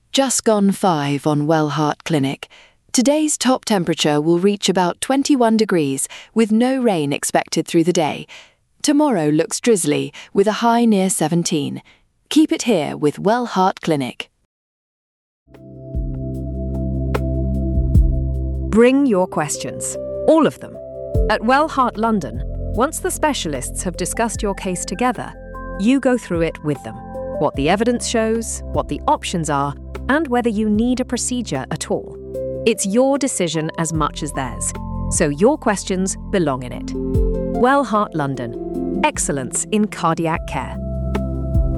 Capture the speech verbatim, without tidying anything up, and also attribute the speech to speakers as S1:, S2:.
S1: Just gone five on Wellheart Clinic. Today's top temperature will reach about twenty-one degrees, with no rain expected through the day. Tomorrow looks drizzly, with a high near seventeen. Keep it here with Wellheart Clinic.
S2: Bring your questions, all of them. At Wellheart London, once the specialists have discussed your case together, you go through it with them. What the evidence shows, what the options are, and whether you need a procedure at all. It's your decision as much as theirs, so your questions belong in it. Wellheart London. Excellence in cardiac care.